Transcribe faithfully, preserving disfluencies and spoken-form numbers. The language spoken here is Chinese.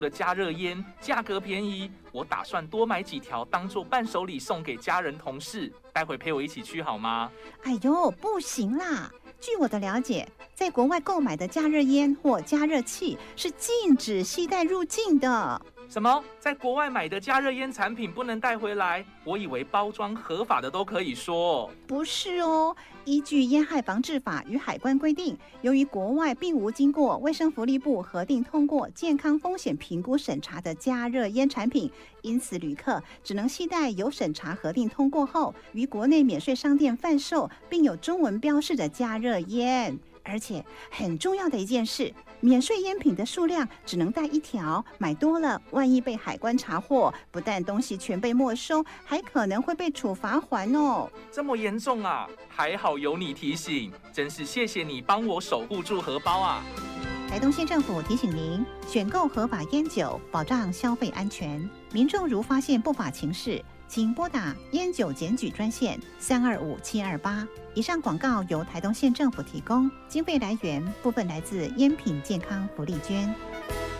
的加热烟，价格便宜，我打算多买几条当做伴手礼送给家人同事，待会陪我一起去好吗？ 哎呦，不行啦！据我的了解，在国外购买的加热烟或加热器是禁止携带入境的。 什么？在国外买的加热烟产品不能带回来？我以为包装合法的都可以说。 不是哦，依据烟害防治法与海关规定，由于国外并无经过卫生福利部核定通过健康风险评估审查的加热烟产品，因此旅客只能携带有审查核定通过后于国内免税商店贩售并有中文标示的加热烟。而且很重要的一件事，免税烟品的数量只能带一条，买多了万一被海关查获，不但东西全被没收，还可能会被处罚还哦。 这么严重啊？还好有你提醒，真是谢谢你帮我守护住荷包啊！ 台东县政府提醒您，选购合法烟酒，保障消费安全。民众如发现不法情事，请拨打烟酒检举专线三二五七二八。以上广告由台东县政府提供，经费来源部分来自烟品健康福利捐。